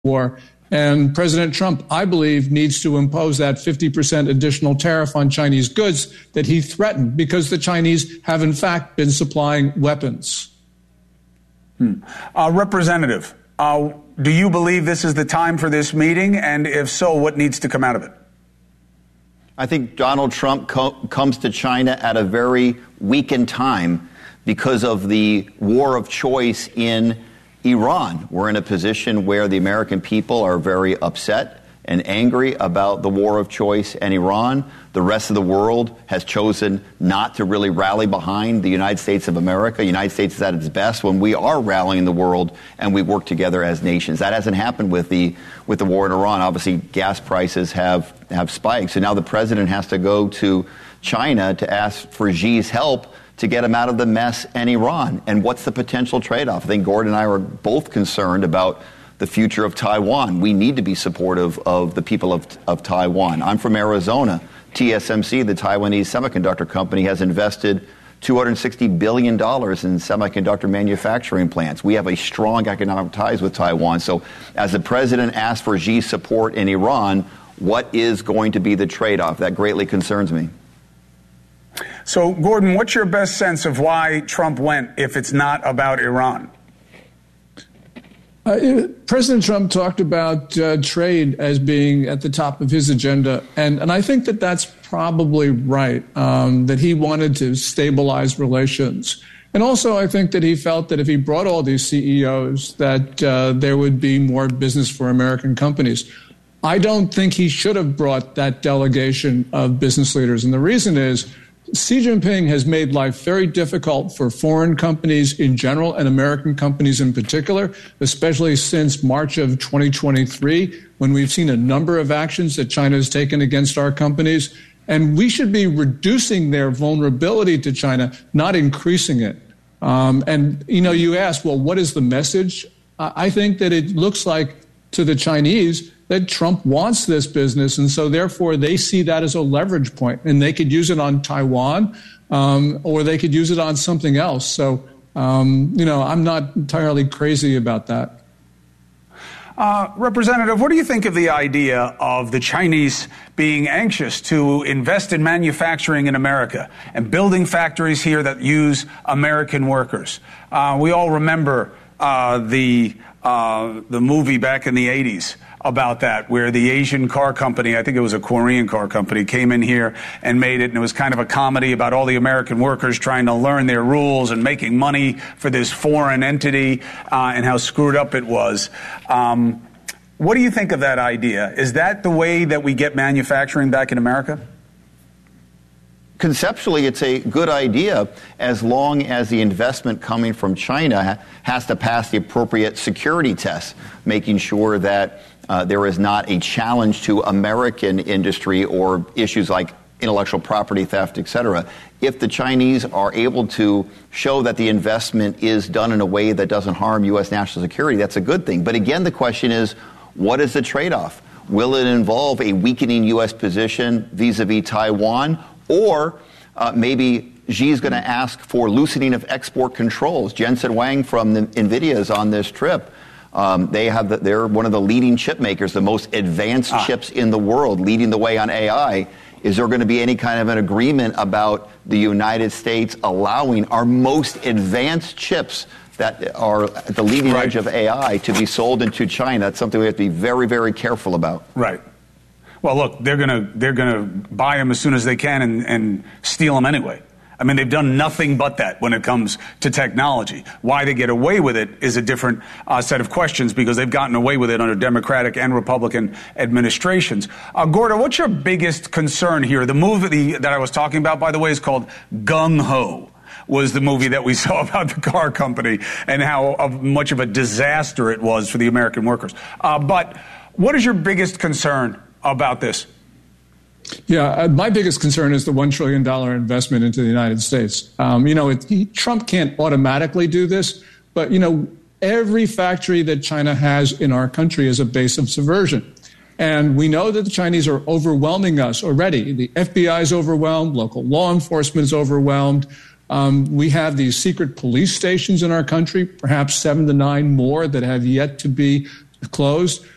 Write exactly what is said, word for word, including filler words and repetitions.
war. And President Trump, I believe, needs to impose that fifty percent additional tariff on Chinese goods that he threatened, because the Chinese have, in fact, been supplying weapons. Hmm. Uh, Representative, uh, do you believe this is the time for this meeting? And if so, what needs to come out of it? I think Donald Trump co- comes to China at a very weakened time because of the war of choice in Iran. We're in a position where the American people are very upset and angry about the war of choice in Iran. The rest of the world has chosen not to really rally behind the United States of America. The United States is at its best when we are rallying the world and we work together as nations. That hasn't happened with the with the war in Iran. Obviously, gas prices have, have spiked. So now the president has to go to China to ask for Xi's help to get him out of the mess in Iran. And what's the potential trade-off? I think Gordon and I are both concerned about the future of Taiwan. We need to be supportive of the people of, of Taiwan. I'm from Arizona. T S M C, the Taiwanese semiconductor company, has invested two hundred sixty billion dollars in semiconductor manufacturing plants. We have a strong economic ties with Taiwan. So as the president asked for Xi's support in Iran, what is going to be the trade-off? That greatly concerns me. So, Gordon, what's your best sense of why Trump went if it's not about Iran? Uh, President Trump talked about uh, trade as being at the top of his agenda, and, and I think that that's probably right, um, that he wanted to stabilize relations. And also, I think that he felt that if he brought all these C E Os, that uh, there would be more business for American companies. I don't think he should have brought that delegation of business leaders, and the reason is Xi Jinping has made life very difficult for foreign companies in general and American companies in particular, especially since March of twenty twenty-three, when we've seen a number of actions that China has taken against our companies. And we should be reducing their vulnerability to China, not increasing it. Um, and, you know, you ask, well, what is the message? I think that it looks like to the Chinese that Trump wants this business, and so therefore they see that as a leverage point, and they could use it on Taiwan, um, or they could use it on something else. So, um, you know, I'm not entirely crazy about that. Uh, Representative, what do you think of the idea of the Chinese being anxious to invest in manufacturing in America and building factories here that use American workers? Uh, we all remember uh, the uh, the movie back in the eighties about that, where the Asian car company, I think it was a Korean car company, came in here and made it, and it was kind of a comedy about all the American workers trying to learn their rules and making money for this foreign entity, uh, and how screwed up it was. Um, what do you think of that idea? Is that the way that we get manufacturing back in America? Conceptually, it's a good idea as long as the investment coming from China has to pass the appropriate security tests, making sure that uh, there is not a challenge to American industry or issues like intellectual property theft, et cetera. If the Chinese are able to show that the investment is done in a way that doesn't harm U S national security, that's a good thing. But again, the question is, what is the trade-off? Will it involve a weakening U S position vis-a-vis Taiwan? Or uh, maybe Xi's going to ask for loosening of export controls. Jensen Huang from the NVIDIA is on this trip. Um, they have the, they're one of the leading chip makers, the most advanced ah. chips in the world, leading the way on A I. Is there going to be any kind of an agreement about the United States allowing our most advanced chips that are at the leading right. edge of A I to be sold into China? That's something we have to be very, very careful about. Right. Well, look, they're gonna they're gonna buy them as soon as they can and, and steal them anyway. I mean, they've done nothing but that when it comes to technology. Why they get away with it is a different uh, set of questions, because they've gotten away with it under Democratic and Republican administrations. Uh, Gordo, what's your biggest concern here? The movie that I was talking about, by the way, is called Gung Ho. Was the movie that we saw about the car company and how uh, much of a disaster it was for the American workers. Uh, but what is your biggest concern about this? Yeah, uh, my biggest concern is the one trillion dollars investment into the United States. Um, you know, it, he, Trump can't automatically do this, but, you know, every factory that China has in our country is a base of subversion. And we know that the Chinese are overwhelming us already. The F B I is overwhelmed. Local law enforcement is overwhelmed. Um, we have these secret police stations in our country, perhaps seven to nine more that have yet to be closed.